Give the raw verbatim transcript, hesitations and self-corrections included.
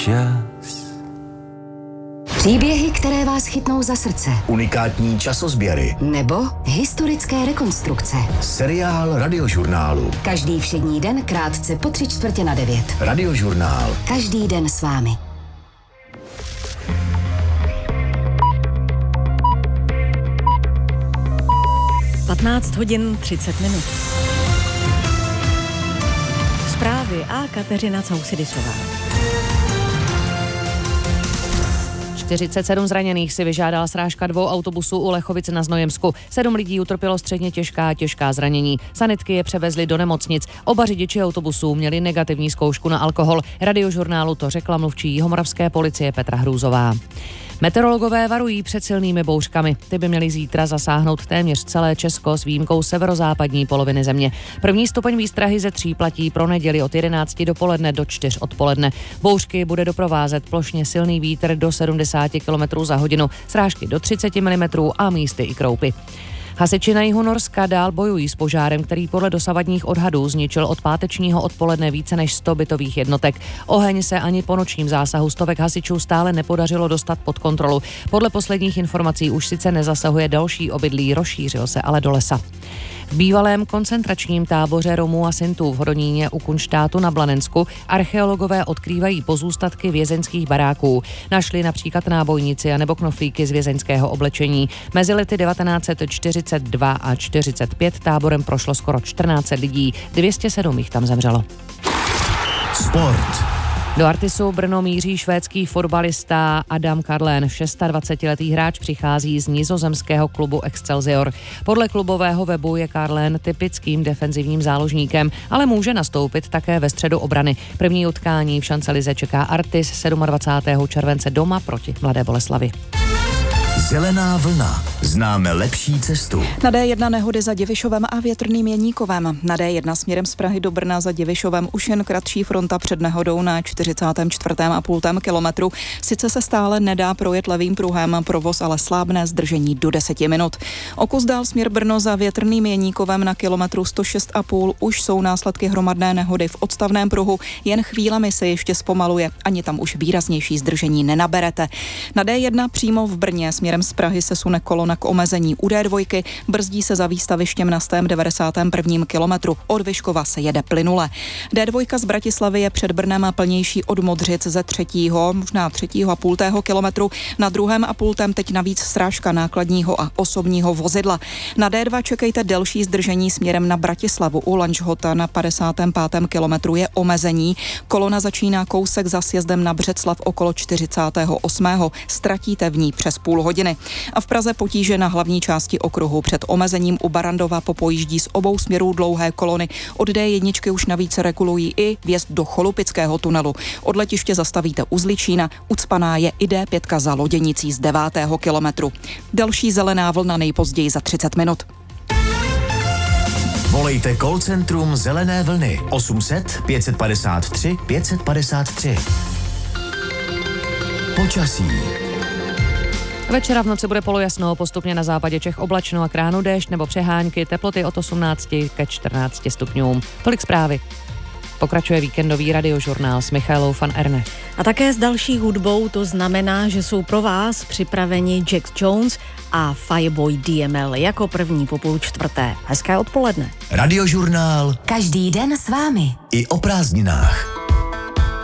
čas. Příběhy, které vás chytnou za srdce. Unikátní časozběry. Nebo historické rekonstrukce. Seriál Radiožurnálu. Každý všední den krátce po tři čtvrtě na devět. Radiožurnál. Každý den s vámi. patnáct hodin třicet minut. Zprávy a Kateřina Causidisová. čtyřicet sedm zraněných si vyžádala srážka dvou autobusů u Lechovic na Znojemsku. Sedm lidí utrpělo středně těžká a těžká zranění. Sanitky je převezly do nemocnic. Oba řidiči autobusů měli negativní zkoušku na alkohol. Radiožurnálu to řekla mluvčí jihomoravské policie Petra Hrůzová. Meteorologové varují před silnými bouřkami. Ty by měly zítra zasáhnout téměř celé Česko s výjimkou severozápadní poloviny země. První stupeň výstrahy ze tří platí pro neděli od jedenácti dopoledne do čtyř odpoledne. Bouřky bude doprovázet plošně silný vítr do sedmdesát kilometrů za hodinu, srážky do třicet milimetrů a místy i kroupy. Hasiči na jihu Norska dál bojují s požárem, který podle dosavadních odhadů zničil od pátečního odpoledne více než sto bytových jednotek. Oheň se ani po nočním zásahu stovek hasičů stále nepodařilo dostat pod kontrolu. Podle posledních informací už sice nezasahuje další obydlí, rozšířil se ale do lesa. V bývalém koncentračním táboře Romů a Sintů v Hodoníně u Kunštátu na Blanensku archeologové odkrývají pozůstatky vězeňských baráků. Našli například nábojnici a nebo knoflíky z vězeňského oblečení. Mezi lety devatenáct set čtyřicet dva a čtyřicet pět táborem prošlo skoro čtrnáct set lidí, dvě stě sedm jich tam zemřelo. Sport. Do Artisu Brno míří švédský fotbalista Adam Karlén. dvacetšestiletý hráč přichází z nizozemského klubu Excelsior. Podle klubového webu je Karlén typickým defenzivním záložníkem, ale může nastoupit také ve středu obrany. První utkání v šancelize čeká Artis dvacátého sedmého července doma proti Mladé Boleslavi. Zelená vlna. Známe lepší cestu. Na dé jedna nehody za Divišovem a Větrným Jeníkovem. Na dé jedna směrem z Prahy do Brna za Divišovem už jen kratší fronta před nehodou na čtyřicátém čtvrtém a půl kilometru. Sice se stále nedá projet levým pruhem, provoz ale slábne, zdržení do deseti minut. O kus dál směr Brno za Větrným Jeníkovem na kilometru sto šest a půl už jsou následky hromadné nehody v odstavném pruhu, jen chvílemi se ještě zpomaluje, ani tam už výraznější zdržení nenaberete. Na dé jedna přímo v Brně směrem z Prahy se sune kolona k omezení u dé dva, brzdí se za výstavištěm na stém devadesátém prvním kilometru. Od Vyškova se jede plynule. dé dva z Bratislavy je před Brnem plnější od Modřic ze třetího, možná třetího a půltého kilometru. Na druhém a půltém teď navíc srážka nákladního a osobního vozidla. Na dé dva čekejte delší zdržení směrem na Bratislavu. U Lanžhota na padesátém pátém kilometru je omezení. Kolona začíná kousek za sjezdem na Břeclav okolo čtyřicátého osmého Ztratíte v ní přes půl hodiny. A v Praze potíže na hlavní části okruhu. Před omezením u Barandova popojíždí z obou směrů dlouhé kolony. Od dé jedna už navíc regulují i vjezd do Cholupického tunelu. Od letiště zastavíte u Zličína, ucpaná je i dé pět za Loděnicí z devátého kilometru. Další zelená vlna nejpozději za třicet minut. Volejte call centrum Zelené vlny osm set pět set padesát tři pět set padesát tři. Počasí. Večera v noci bude polojasno, postupně na západě Čech oblačno a k ránu déšť nebo přehánky, teploty od osmnácti ke čtrnácti stupňům. Tolik zprávy. Pokračuje víkendový radiožurnál s Michaelou van Erne. A také s další hudbou, to znamená, že jsou pro vás připraveni Jack Jones a Fireboy D M L jako první po půl čtvrté. Hezké odpoledne. Radiožurnál. Každý den s vámi. I o prázdninách.